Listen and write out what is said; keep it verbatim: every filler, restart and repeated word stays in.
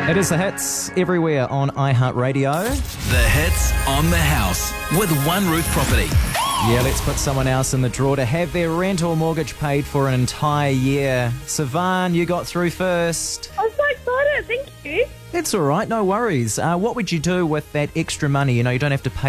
It is the hits everywhere on iHeartRadio. The hits on the house with One Roof Property. Yeah, let's put someone else in the draw to have their rent or mortgage paid for an entire year. Sivan, you got through first. I'm so excited. Thank you. That's all right, no worries. Uh, what would you do with that extra money? You know, you don't have to pay